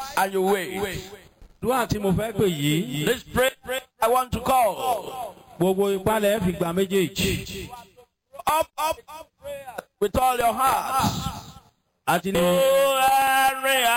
and you wait. Dúà tí mo fẹ́ pè yìí. Let's pray. I want to call. Gbogbo ìpalẹ̀ fi gbà méjèèjì. Up prayer with all your heart. Àti ní.